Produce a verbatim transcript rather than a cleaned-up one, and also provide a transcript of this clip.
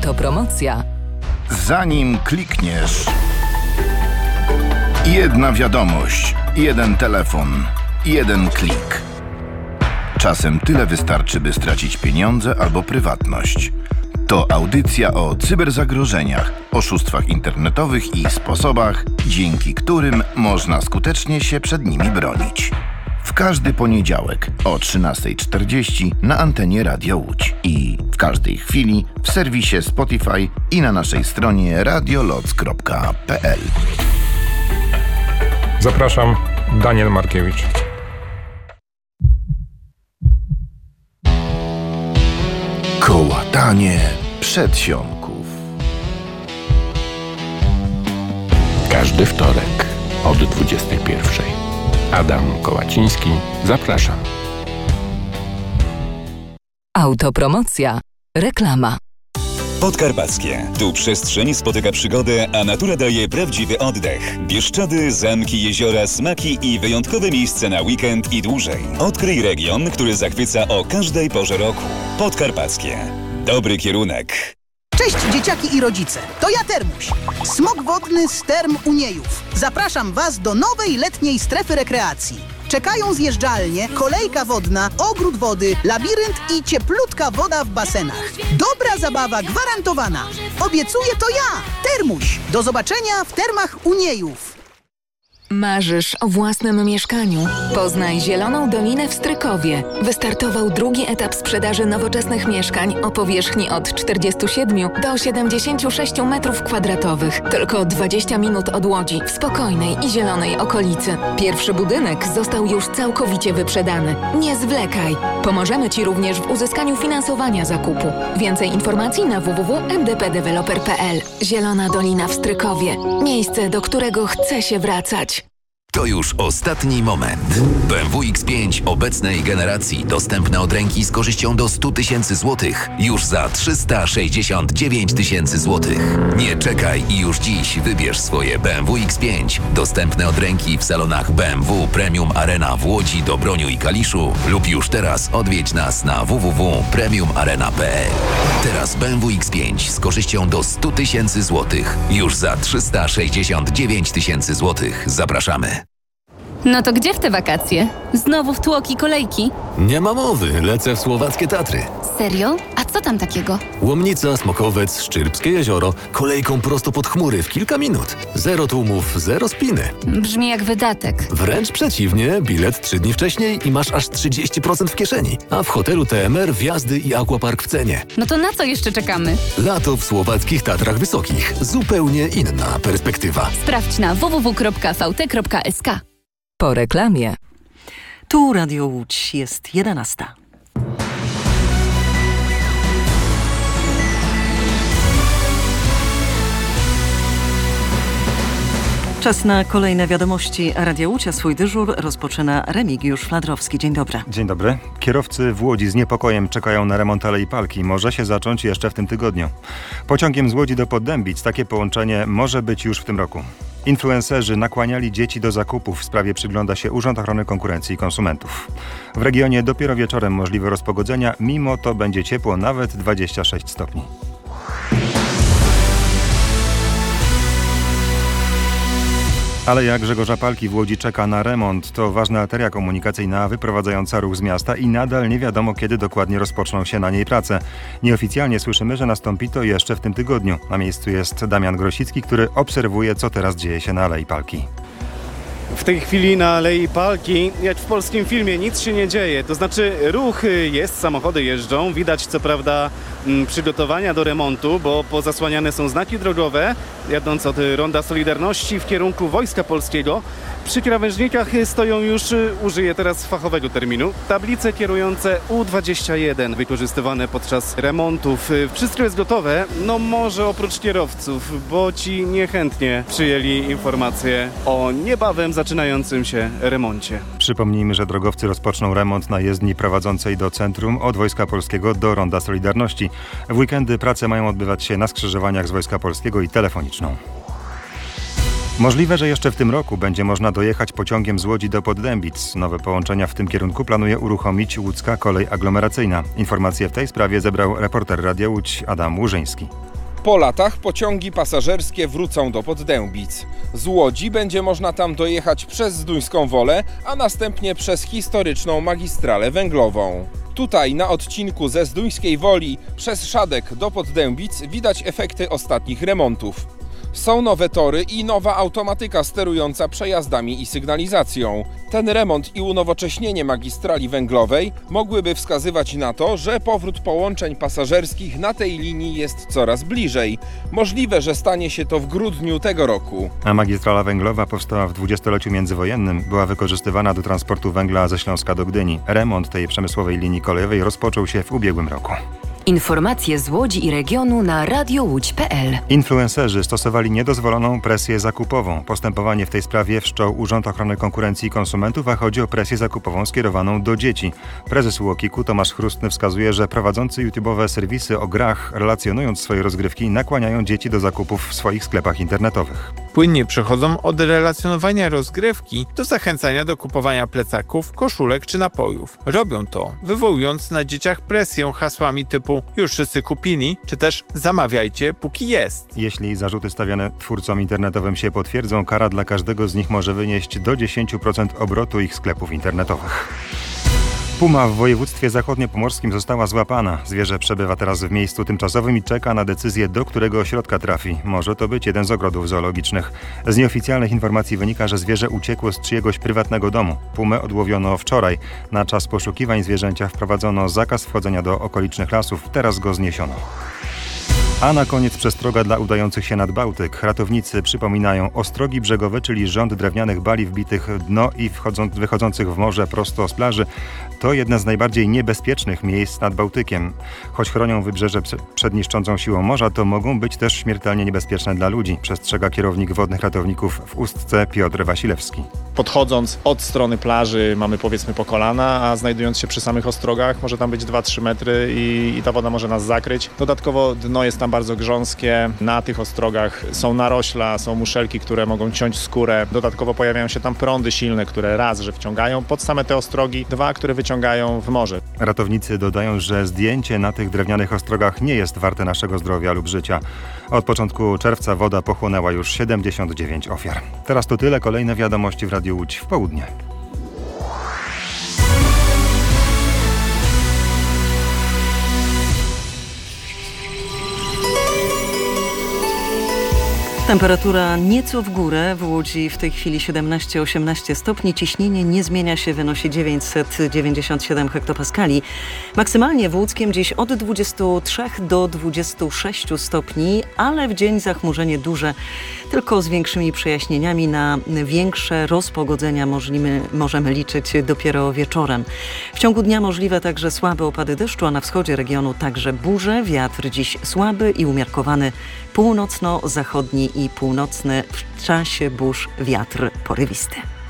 Autopromocja. Zanim klikniesz, jedna wiadomość, jeden telefon, jeden klik. Czasem tyle wystarczy, by stracić pieniądze albo prywatność. To audycja o cyberzagrożeniach, oszustwach internetowych i sposobach, dzięki którym można skutecznie się przed nimi bronić. W każdy poniedziałek o trzynasta czterdzieści na antenie Radio Łódź i w każdej chwili w serwisie Spotify i na naszej stronie radioloc kropka p l. Zapraszam, Daniel Markiewicz. Kołatanie przedsionków. Każdy wtorek od dwudziestej pierwszej. Adam Kołaciński, zapraszam. Autopromocja. Reklama. Podkarpackie. Tu przestrzeń spotyka przygodę, a natura daje prawdziwy oddech. Bieszczady, zamki, jeziora, smaki i wyjątkowe miejsce na weekend i dłużej. Odkryj region, który zachwyca o każdej porze roku. Podkarpackie. Dobry kierunek. Cześć dzieciaki i rodzice, to ja Termuś, smok wodny z Term Uniejów. Zapraszam Was do nowej letniej strefy rekreacji. Czekają zjeżdżalnie, kolejka wodna, ogród wody, labirynt i cieplutka woda w basenach. Dobra zabawa gwarantowana. Obiecuję to ja, Termuś. Do zobaczenia w Termach Uniejów. Marzysz o własnym mieszkaniu? Poznaj Zieloną Dolinę w Strykowie. Wystartował drugi etap sprzedaży nowoczesnych mieszkań o powierzchni od czterdziestu siedmiu do siedemdziesięciu sześciu metrów kwadratowych. Tylko dwadzieścia minut od Łodzi, w spokojnej i zielonej okolicy. Pierwszy budynek został już całkowicie wyprzedany. Nie zwlekaj! Pomożemy Ci również w uzyskaniu finansowania zakupu. Więcej informacji na w w w kropka m d p developer kropka p l. Zielona Dolina w Strykowie. Miejsce, do którego chce się wracać. To już ostatni moment. B M W X pięć obecnej generacji dostępne od ręki z korzyścią do stu tysięcy złotych już za trzysta sześćdziesiąt dziewięć tysięcy złotych. Nie czekaj i już dziś wybierz swoje B M W X pięć dostępne od ręki w salonach B M W Premium Arena w Łodzi, Dobroniu i Kaliszu lub już teraz odwiedź nas na w w w kropka premium arena kropka p l. Teraz B M W X pięć z korzyścią do stu tysięcy złotych już za trzysta sześćdziesiąt dziewięć tysięcy złotych. Zapraszamy. No to gdzie w te wakacje? Znowu w tłoki kolejki? Nie ma mowy, lecę w słowackie Tatry. Serio? A co tam takiego? Łomnica, Smokowiec, Szczyrbskie jezioro, kolejką prosto pod chmury w kilka minut. Zero tłumów, zero spiny. Brzmi jak wydatek. Wręcz przeciwnie, bilet trzy dni wcześniej i masz aż trzydzieści procent w kieszeni. A w hotelu T M R wjazdy i aquapark w cenie. No to na co jeszcze czekamy? Lato w słowackich Tatrach Wysokich. Zupełnie inna perspektywa. Sprawdź na w w w kropka v t kropka s k. Po reklamie. Tu Radio Łódź, jest jedenasta. Czas na kolejne wiadomości Radia Łódź, a swój dyżur rozpoczyna Remigiusz Fladrowski. Dzień dobry. Dzień dobry. Kierowcy w Łodzi z niepokojem czekają na remont Alei Palki. Może się zacząć jeszcze w tym tygodniu. Pociągiem z Łodzi do Poddębic takie połączenie może być już w tym roku. Influencerzy nakłaniali dzieci do zakupów. W sprawie przygląda się Urząd Ochrony Konkurencji i Konsumentów. W regionie dopiero wieczorem możliwe rozpogodzenia, mimo to będzie ciepło, nawet dwadzieścia sześć stopni. Aleja Grzegorza Palki w Łodzi czeka na remont. To ważna arteria komunikacyjna wyprowadzająca ruch z miasta i nadal nie wiadomo, kiedy dokładnie rozpoczną się na niej prace. Nieoficjalnie słyszymy, że nastąpi to jeszcze w tym tygodniu. Na miejscu jest Damian Grosicki, który obserwuje, co teraz dzieje się na Alei Palki. W tej chwili na Alei Palki, jak w polskim filmie, nic się nie dzieje. To znaczy ruch jest, samochody jeżdżą. Widać co prawda m, przygotowania do remontu, bo pozasłaniane są znaki drogowe, jadąc od Ronda Solidarności w kierunku Wojska Polskiego. Przy krawężnikach stoją już, użyję teraz fachowego terminu, tablice kierujące U dwadzieścia jeden, wykorzystywane podczas remontów. Wszystko jest gotowe, no może oprócz kierowców, bo ci niechętnie przyjęli informację o niebawem zaczynającym się remoncie. Przypomnijmy, że drogowcy rozpoczną remont na jezdni prowadzącej do centrum od Wojska Polskiego do Ronda Solidarności. W weekendy prace mają odbywać się na skrzyżowaniach z Wojska Polskiego i telefoniczną. Możliwe, że jeszcze w tym roku będzie można dojechać pociągiem z Łodzi do Poddębic. Nowe połączenia w tym kierunku planuje uruchomić łódzka kolej aglomeracyjna. Informacje w tej sprawie zebrał reporter Radia Łódź Adam Łużyński. Po latach pociągi pasażerskie wrócą do Poddębic. Z Łodzi będzie można tam dojechać przez Zduńską Wolę, a następnie przez historyczną magistralę węglową. Tutaj na odcinku ze Zduńskiej Woli przez Szadek do Poddębic widać efekty ostatnich remontów. Są nowe tory i nowa automatyka sterująca przejazdami i sygnalizacją. Ten remont i unowocześnienie magistrali węglowej mogłyby wskazywać na to, że powrót połączeń pasażerskich na tej linii jest coraz bliżej. Możliwe, że stanie się to w grudniu tego roku. A magistrala węglowa powstała w dwudziestoleciu międzywojennym. Była wykorzystywana do transportu węgla ze Śląska do Gdyni. Remont tej przemysłowej linii kolejowej rozpoczął się w ubiegłym roku. Informacje z Łodzi i regionu na radio łódź kropka p l. Influencerzy stosowali niedozwoloną presję zakupową. Postępowanie w tej sprawie wszczął Urząd Ochrony Konkurencji i Konsumentów, a chodzi o presję zakupową skierowaną do dzieci. Prezes UOKiK-u Tomasz Chrustny wskazuje, że prowadzący YouTube'owe serwisy o grach, relacjonując swoje rozgrywki, nakłaniają dzieci do zakupów w swoich sklepach internetowych. Płynnie przechodzą od relacjonowania rozgrywki do zachęcania do kupowania plecaków, koszulek czy napojów. Robią to, wywołując na dzieciach presję hasłami typu już wszyscy kupili, czy też zamawiajcie póki jest. Jeśli zarzuty stawiane twórcom internetowym się potwierdzą, kara dla każdego z nich może wynieść do dziesięć procent obrotu ich sklepów internetowych. Puma w województwie zachodniopomorskim została złapana. Zwierzę przebywa teraz w miejscu tymczasowym i czeka na decyzję, do którego ośrodka trafi. Może to być jeden z ogrodów zoologicznych. Z nieoficjalnych informacji wynika, że zwierzę uciekło z czyjegoś prywatnego domu. Pumę odłowiono wczoraj. Na czas poszukiwań zwierzęcia wprowadzono zakaz wchodzenia do okolicznych lasów. Teraz go zniesiono. A na koniec przestroga dla udających się nad Bałtyk. Ratownicy przypominają, ostrogi brzegowe, czyli rząd drewnianych bali wbitych w dno i wchodząc, wychodzących w morze prosto z plaży, to jedne z najbardziej niebezpiecznych miejsc nad Bałtykiem. Choć chronią wybrzeże przed niszczącą siłą morza, to mogą być też śmiertelnie niebezpieczne dla ludzi, przestrzega kierownik wodnych ratowników w Ustce Piotr Wasilewski. Podchodząc od strony plaży mamy powiedzmy po kolana, a znajdując się przy samych ostrogach może tam być dwa trzy metry i, i ta woda może nas zakryć. Dodatkowo dno jest tam bardzo grząskie, na tych ostrogach są narośla, są muszelki, które mogą ciąć skórę. Dodatkowo pojawiają się tam prądy silne, które raz, że wciągają pod same te ostrogi, dwa, które wyciągają w morze. Ratownicy dodają, że zdjęcie na tych drewnianych ostrogach nie jest warte naszego zdrowia lub życia. Od początku czerwca woda pochłonęła już siedemdziesiąt dziewięć ofiar. Teraz to tyle, kolejne wiadomości w Radiu Łódź w południe. Temperatura nieco w górę, w Łodzi w tej chwili siedemnaście osiemnaście stopni, ciśnienie nie zmienia się, wynosi dziewięćset dziewięćdziesiąt siedem hektopaskali. Maksymalnie w Łódzkiem dziś od dwudziestu trzech do dwudziestu sześciu stopni, ale w dzień zachmurzenie duże, tylko z większymi przejaśnieniami. Na większe rozpogodzenia możliwy, możemy liczyć dopiero wieczorem. W ciągu dnia możliwe także słabe opady deszczu, a na wschodzie regionu także burze. Wiatr dziś słaby i umiarkowany, północno-zachodni i północny, w czasie burz wiatr porywisty.